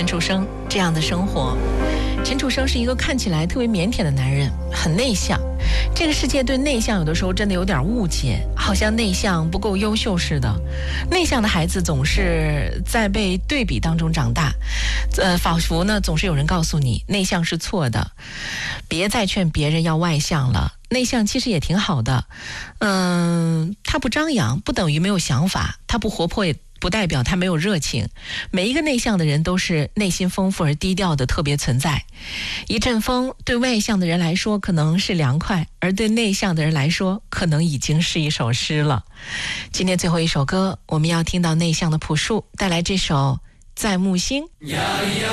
楚生这样的生活。陈楚生是一个看起来特别腼腆的男人，很内向。这个世界对内向有的时候真的有点误解，好像内向不够优秀似的。内向的孩子总是在被对比当中长大，仿佛呢总是有人告诉你内向是错的，别再劝别人要外向了。内向其实也挺好的，他不张扬不等于没有想法，他不活泼也不代表他没有热情。每一个内向的人都是内心丰富而低调的特别存在。一阵风对外向的人来说可能是凉快，而对内向的人来说可能已经是一首诗了。今天最后一首歌，我们要听到内向的朴树带来这首《在木星》。